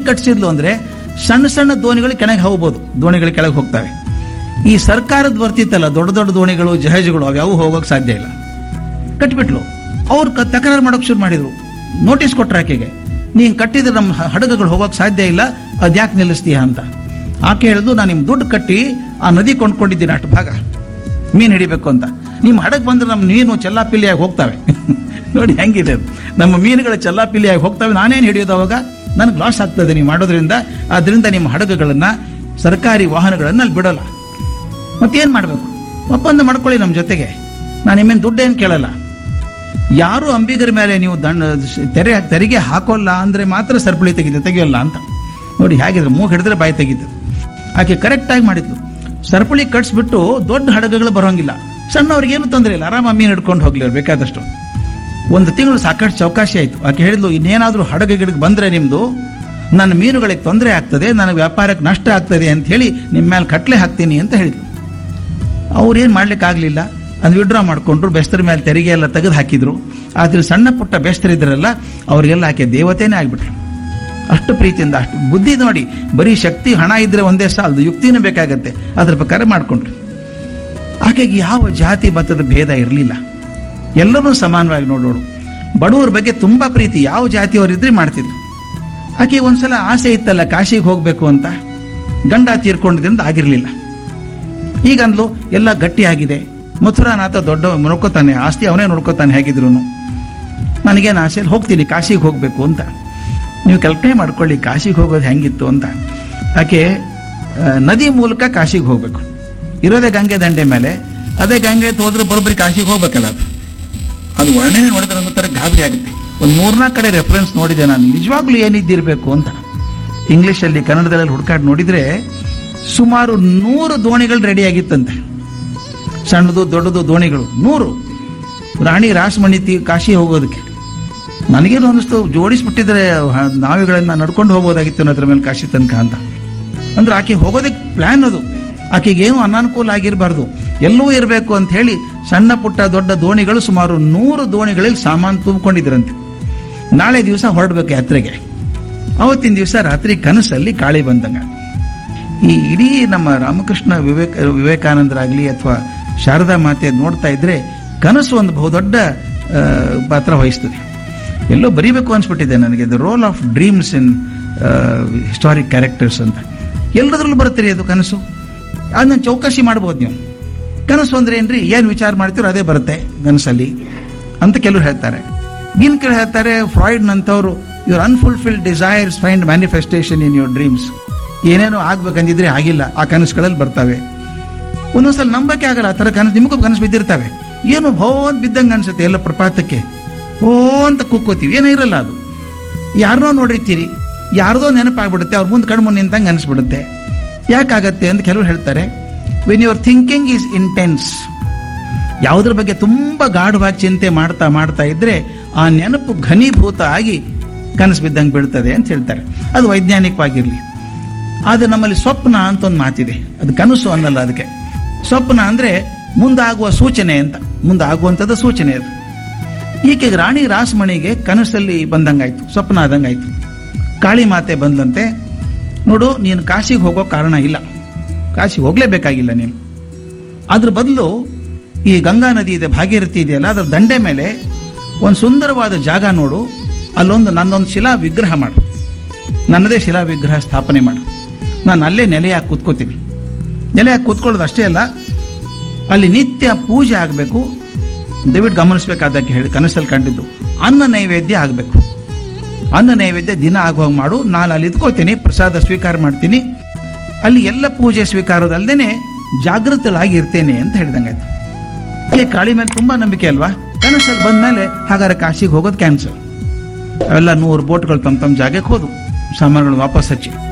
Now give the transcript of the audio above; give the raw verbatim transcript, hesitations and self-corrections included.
ಕಟ್ಸಿದ್ಲು ಅಂದ್ರೆ ಸಣ್ಣ ಸಣ್ಣ ದೋಣಿಗಳು ಕೆಳಗೆ ಹೋಗ್ಬೋದು, ದೋಣಿಗಳು ಕೆಳಗೆ ಹೋಗ್ತವೆ. ಈ ಸರ್ಕಾರದ ಬರ್ತಿತ್ತಲ್ಲ ದೊಡ್ಡ ದೊಡ್ಡ ದೋಣಿಗಳು ಜಹಾಜಗಳು ಅವ್ಯಾವು ಹೋಗೋಕೆ ಸಾಧ್ಯ ಇಲ್ಲ. ಕಟ್ಬಿಟ್ಲು. ಅವ್ರು ತಕರಾರು ಮಾಡೋಕೆ ಶುರು ಮಾಡಿದ್ರು. ನೋಟಿಸ್ ಕೊಟ್ರ ಆಕೆಗೆ, ನೀನ್ ಕಟ್ಟಿದ್ರೆ ನಮ್ಮ ಹಡಗುಗಳು ಹೋಗೋಕೆ ಸಾಧ್ಯ ಇಲ್ಲ, ಅದ್ಯಾಕೆ ನಿಲ್ಲಿಸ್ತೀಯ ಅಂತ. ಆಕೆ ಹೇಳಿದ್ರು, ನಾನು ನಿಮ್ ದುಡ್ಡು ಕಟ್ಟಿ ಆ ನದಿ ಕೊಂಡ್ಕೊಂಡಿದ್ದೀನಿ ಅಷ್ಟು ಭಾಗ ಮೀನು ಹಿಡಿಬೇಕು ಅಂತ. ನಿಮ್ಮ ಹಡಗ್ ಬಂದ್ರೆ ನಮ್ಮ ಮೀನು ಚೆಲ್ಲಾಪಿಲ್ಲಿಯಾಗಿ ಹೋಗ್ತವೆ. ನೋಡಿ ಹೆಂಗಿದೆ, ನಮ್ಮ ಮೀನುಗಳು ಚೆಲ್ಲಾಪಿಲ್ಲಿಯಾಗಿ ಹೋಗ್ತವೆ, ನಾನೇನು ಹಿಡಿಯೋದು ಅವಾಗ? ನನಗೆ ಲಾಸ್ ಆಗ್ತದೆ ನೀವು ಮಾಡೋದ್ರಿಂದ. ಆದ್ರಿಂದ ನಿಮ್ಮ ಹಡಗುಗಳನ್ನ, ಸರ್ಕಾರಿ ವಾಹನಗಳನ್ನ ಅಲ್ಲಿ ಬಿಡೋಲ್ಲ. ಮತ್ತೇನ್ ಮಾಡ್ಬೇಕು? ಒಪ್ಪಂದ ಮಾಡ್ಕೊಳ್ಳಿ ನಮ್ಮ ಜೊತೆಗೆ, ನಾನು ನಿಮ್ಮೇನು ದುಡ್ಡೇನು ಕೇಳಲ್ಲ. ಯಾರು ಅಂಬಿಗರ ಮೇಲೆ ನೀವು ದಂಡ ತೆರೆ ತೆರಿಗೆ ಹಾಕೋಲ್ಲ ಅಂದ್ರೆ ಮಾತ್ರ ಸರಪಳಿ ತೆಗಿದೆ, ತೆಗಿಯೋಲ್ಲ ಅಂತ. ನೋಡಿ ಹೇಗಿದ್ರೆ, ಮೂಗು ಹಿಡಿದ್ರೆ ಬಾಯಿ ತೆಗಿತು. ಆಕೆ ಕರೆಕ್ಟ್ ಆಗಿ ಮಾಡಿದ್ಲು. ಸರಪಳಿ ಕಟ್ಸ್ಬಿಟ್ಟು ದೊಡ್ಡ ಹಡಗುಗಳು ಬರೋಂಗಿಲ್ಲ, ಸಣ್ಣವ್ರಿಗೆ ಏನು ತೊಂದರೆ ಇಲ್ಲ, ಆರಾಮ ಮೀನು ಹಿಡ್ಕೊಂಡು ಹೋಗ್ಲಿ ಅವ್ರು ಬೇಕಾದಷ್ಟು. ಒಂದು ತಿಂಗಳು ಸಾಕಷ್ಟು ಚೌಕಾಶಿ ಆಯ್ತು. ಆಕೆ ಹೇಳಿದ್ಲು, ಇನ್ನೇನಾದ್ರೂ ಹಡಗು ಗಿಡಕ್ಕೆ ಬಂದ್ರೆ ನಿಮ್ದು ನನ್ನ ಮೀನುಗಳಿಗೆ ತೊಂದರೆ ಆಗ್ತದೆ, ನನ್ನ ವ್ಯಾಪಾರಕ್ಕೆ ನಷ್ಟ ಆಗ್ತದೆ ಅಂತ ಹೇಳಿ ನಿಮ್ಮ ಮೇಲೆ ಕಟ್ಲೆ ಹಾಕ್ತೀನಿ ಅಂತ ಹೇಳಿದ್ಲು. ಅವ್ರೇನ್ ಮಾಡ್ಲಿಕ್ಕೆ ಆಗ್ಲಿಲ್ಲ, ಅದು ವಿಡ್ರಾ ಮಾಡ್ಕೊಂಡ್ರು. ಬೆಸ್ತರ ಮೇಲೆ ತೆರಿಗೆ ಎಲ್ಲ ತೆಗೆದು ಹಾಕಿದ್ರು. ಆದ್ರೆ ಸಣ್ಣ ಪುಟ್ಟ ಬೆಸ್ತರಿದ್ರಲ್ಲ ಅವರಿಗೆಲ್ಲ ಆಕೆ ದೇವತೆನೇ ಆಗ್ಬಿಟ್ರು. ಅಷ್ಟು ಪ್ರೀತಿಯಿಂದ, ಅಷ್ಟು ಬುದ್ಧಿ. ನೋಡಿ, ಬರೀ ಶಕ್ತಿ ಹಣ ಇದ್ರೆ ಒಂದೇ ಸಾಲದು, ಯುಕ್ತಿನೂ ಬೇಕಾಗತ್ತೆ. ಅದ್ರ ಪ್ರಕಾರ ಮಾಡ್ಕೊಂಡ್ರು. ಆಕೆಗೆ ಯಾವ ಜಾತಿ ಮತದ ಭೇದ ಇರಲಿಲ್ಲ, ಎಲ್ಲರೂ ಸಮಾನವಾಗಿ ನೋಡೋಳು. ಬಡವರ ಬಗ್ಗೆ ತುಂಬಾ ಪ್ರೀತಿ, ಯಾವ ಜಾತಿಯವರಿದ್ರೆ ಮಾಡ್ತಿದ್ರು. ಆಕೆ ಒಂದ್ಸಲ ಆಸೆ ಇತ್ತಲ್ಲ ಕಾಶಿಗೆ ಹೋಗ್ಬೇಕು ಅಂತ, ಗಂಡ ತೀರ್ಕೊಂಡಿದ್ರಿಂದ ಆಗಿರ್ಲಿಲ್ಲ. ಈಗಂದ್ಲು ಎಲ್ಲ ಗಟ್ಟಿಯಾಗಿದೆ, ಮಥುರಾನಾಥ ದೊಡ್ಡ ನೋಡ್ಕೋತಾನೆ, ಆಸ್ತಿ ಅವನೇ ನೋಡ್ಕೋತಾನೆ ಹೇಗಿದ್ರು. ನನಗೇನು ಆಸೆ, ಹೋಗ್ತೀನಿ ಕಾಶಿಗೆ ಹೋಗ್ಬೇಕು ಅಂತ. ನೀವು ಕಲ್ಪನೆ ಮಾಡ್ಕೊಳ್ಳಿ ಕಾಶಿಗೆ ಹೋಗೋದು ಹೆಂಗಿತ್ತು ಅಂತ. ಆಕೆ ನದಿ ಮೂಲಕ ಕಾಶಿಗೆ ಹೋಗ್ಬೇಕು, ಇರೋದೇ ಗಂಗೆ ದಂಡೆ ಮೇಲೆ. ಅದೇ ಗಂಗೆ ಹೋದ್ರೆ ಬರೋಬ್ಬರಿ ಕಾಶಿಗೆ ಹೋಗ್ಬೇಕಲ್ಲ. ಅದು ಅದು ವರ್ಣನೆ ನೋಡಿದ್ರೆ ನಂತರ ಗಾಬರಿ ಆಗುತ್ತೆ. ಒಂದು ಮೂರ್ನಾಲ್ಕು ಕಡೆ ರೆಫರೆನ್ಸ್ ನೋಡಿದೆ ನಾನು, ನಿಜವಾಗ್ಲೂ ಏನಿದ್ದಿರ್ಬೇಕು ಅಂತ. ಇಂಗ್ಲಿಷಲ್ಲಿ ಕನ್ನಡದಲ್ಲಿ ಹುಡುಕಾಡಿ ನೋಡಿದ್ರೆ ಸುಮಾರು ನೂರು ದೋಣಿಗಳು ರೆಡಿ ಆಗಿತ್ತಂತೆ, ಸಣ್ಣದು ದೊಡ್ಡದು ದೋಣಿಗಳು ನೂರು. ರಾಣಿ ರಾಸಮಣಿ ತೀ ಕಾಶಿ ಹೋಗೋದಕ್ಕೆ ನನಗೇನು ಅನ್ನಿಸ್ತು, ಜೋಡಿಸ್ಬಿಟ್ಟಿದ್ರೆ ನಾವಿಗಳನ್ನ ನಡ್ಕೊಂಡು ಹೋಗೋದಾಗಿತ್ತು ಅದ್ರ ಮೇಲೆ ಕಾಶಿ ತನಕ ಅಂತ. ಅಂದ್ರೆ ಆಕೆ ಹೋಗೋದಕ್ಕೆ ಪ್ಲಾನ್ ಅದು. ಆಕೆಗೇನು ಅನಾನುಕೂಲ ಆಗಿರಬಾರ್ದು, ಎಲ್ಲೂ ಇರಬೇಕು ಅಂತ ಹೇಳಿ ಸಣ್ಣ ಪುಟ್ಟ ದೊಡ್ಡ ದೋಣಿಗಳು ಸುಮಾರು ನೂರು ದೋಣಿಗಳಲ್ಲಿ ಸಾಮಾನು ತುಂಬಿಕೊಂಡಿದ್ರಂತೆ. ನಾಳೆ ದಿವಸ ಹೊರಡ್ಬೇಕು ಯಾತ್ರೆಗೆ. ಅವತ್ತಿನ ದಿವಸ ರಾತ್ರಿ ಕನಸಲ್ಲಿ ಕಾಳಿ ಬಂದಂಗ. ಈ ಇಡೀ ನಮ್ಮ ರಾಮಕೃಷ್ಣ ವಿವೇಕ ವಿವೇಕಾನಂದರಾಗ್ಲಿ ಅಥವಾ ಶಾರದಾ ಮಾತೆ ನೋಡ್ತಾ ಇದ್ರೆ ಕನಸು ಒಂದು ಬಹುದೊಡ್ಡ ಪಾತ್ರ ವಹಿಸ್ತದೆ. ಎಲ್ಲೋ ಬರೀಬೇಕು ಅನ್ಸ್ಬಿಟ್ಟಿದೆ ನನಗೆ, the role of dreams in historic characters ಅಂತ. ಎಲ್ಲದ್ರಲ್ಲೂ ಬರುತ್ತೀರಿ ಅದು ಕನಸು. ಅದನ್ನ ಚೌಕಾಶಿ ಮಾಡ್ಬೋದು ನೀವು. ಕನಸು ಅಂದ್ರೆ ಏನ್ರಿ, ಏನ್ ವಿಚಾರ ಮಾಡ್ತೀರೋ ಅದೇ ಬರುತ್ತೆ ಕನಸಲ್ಲಿ ಅಂತ ಕೆಲವರು ಹೇಳ್ತಾರೆ. ಇನ್ ಕೆಲವರು ಹೇಳ್ತಾರೆ, Freud ನಂತವ್ರು, your unfulfilled desires find manifestation in your dreams. ಏನೇನೋ ಆಗ್ಬೇಕಂದಿದ್ರೆ ಆಗಿಲ್ಲ, ಆ ಕನಸುಗಳಲ್ಲಿ ಬರ್ತವೆ. ಒಂದೊಂದ್ಸಲ ನಂಬಕ್ಕೆ ಆಗಲ್ಲ ಆ ಥರ ಕನಸು. ನಿಮಗೂ ಕನಸು ಬಿದ್ದಿರ್ತವೆ, ಏನು ಭೋದ್ ಬಿದ್ದಂಗೆ ಅನ್ಸುತ್ತೆ, ಎಲ್ಲ ಪ್ರಪಾತಕ್ಕೆ ಓ ಅಂತ ಕುಕ್ಕೋತೀವಿ, ಏನೋ ಇರಲ್ಲ ಅದು. ಯಾರನ್ನೋ ನೋಡಿರ್ತೀರಿ, ಯಾರ್ದೋ ನೆನಪಾಗ್ಬಿಡುತ್ತೆ, ಅವ್ರ ಮುಂದೆ ಕಣ್ಣು ಮುಂದೆ ನಿಂತಂಗೆ ಅನಿಸ್ಬಿಡುತ್ತೆ. ಯಾಕಾಗತ್ತೆ ಅಂತ ಕೆಲವರು ಹೇಳ್ತಾರೆ, when your thinking is intense, ಯಾವುದ್ರ ಬಗ್ಗೆ ತುಂಬಾ ಗಾಢವಾಗಿ ಚಿಂತೆ ಮಾಡ್ತಾ ಮಾಡ್ತಾ ಇದ್ರೆ ಆ ನೆನಪು ಘನೀಭೂತ ಆಗಿ ಕನಸು ಬಿದ್ದಂಗೆ ಬೀಳ್ತದೆ ಅಂತ ಹೇಳ್ತಾರೆ. ಅದು ವೈಜ್ಞಾನಿಕವಾಗಿರ್ಲಿ. ಆದ್ರೆ ನಮ್ಮಲ್ಲಿ ಸ್ವಪ್ನ ಅಂತ ಒಂದು ಮಾತಿದೆ, ಅದು ಕನಸು ಅನ್ನಲ್ಲ. ಅದಕ್ಕೆ ಸ್ವಪ್ನ ಅಂದ್ರೆ ಮುಂದಾಗುವ ಸೂಚನೆ ಅಂತ, ಮುಂದಾಗುವಂಥದ್ದು ಸೂಚನೆ ಅದು. ಈಕೆ ರಾಣಿ ರಾಸಮಣಿಗೆ ಕನಸಲ್ಲಿ ಬಂದಂಗಾಯ್ತು, ಸ್ವಪ್ನ ಆದಂಗಾಯ್ತು. ಕಾಳಿ ಮಾತೆ ಬಂದಂತೆ, ನೋಡು ನೀನು ಕಾಶಿಗೆ ಹೋಗೋ ಕಾರಣ ಇಲ್ಲ, ಕಾಶಿಗೆ ಹೋಗ್ಲೇಬೇಕಾಗಿಲ್ಲ ನೀನು. ಅದ್ರ ಬದಲು ಈ ಗಂಗಾ ನದಿ ಇದೆ, ಭಾಗೀರಥಿ ಇದೆಯಲ್ಲ, ಅದ್ರ ದಂಡೆ ಮೇಲೆ ಒಂದು ಸುಂದರವಾದ ಜಾಗ ನೋಡು, ಅಲ್ಲೊಂದು ನನ್ನೊಂದು ಶಿಲಾ ವಿಗ್ರಹ ಮಾಡು, ನನ್ನದೇ ಶಿಲಾ ವಿಗ್ರಹ ಸ್ಥಾಪನೆ ಮಾಡು. ನಾನು ಅಲ್ಲೇ ನೆಲೆಯಾಗಿ ಕೂತ್ಕೋತೀನಿ. ನೆಲೆಯಾಗಿ ಕೂತ್ಕೊಳ್ಳೋದು ಅಷ್ಟೇ ಅಲ್ಲ, ಅಲ್ಲಿ ನಿತ್ಯ ಪೂಜೆ ಆಗಬೇಕು. ದಯವಿಟ್ಟು ಗಮನಿಸಬೇಕಾದಕ್ಕೆ ಹೇಳಿ ಕನಸಲ್ಲಿ ಕಂಡಿದ್ದು, ಅನ್ನ ನೈವೇದ್ಯ ಆಗಬೇಕು. ಅನ್ನ ನೈವೇದ್ಯ ದಿನ ಆಗುವಾಗ ಮಾಡು. ನಾನು ಅಲ್ಲಿ ಇದ್ಕೋತೀನಿ, ಪ್ರಸಾದ ಸ್ವೀಕಾರ ಮಾಡ್ತೀನಿ, ಅಲ್ಲಿ ಎಲ್ಲ ಪೂಜೆ ಸ್ವೀಕಾರದಲ್ದೇನೆ ಜಾಗೃತಳಾಗಿ ಇರ್ತೇನೆ ಅಂತ ಹೇಳಿದಂಗಾಯ್ತು. ಈ ಕಾಳಿ ಮೇಲೆ ತುಂಬಾ ನಂಬಿಕೆ ಅಲ್ವಾ. ಕನಸಲ್ಲಿ ಬಂದ್ಮೇಲೆ ಹಾಗಾದ್ರೆ ಕಾಶಿಗೆ ಹೋಗೋದು ಕ್ಯಾನ್ಸಲ್. ಅವೆಲ್ಲ ನೂರು ಬೋಟ್ಗಳು ತಮ್ಮ ತಮ್ಮ ಜಾಗಕ್ಕೆ ಹೋದು, ಸಾಮಾನುಗಳು ವಾಪಸ್ ಹಚ್ಚಿ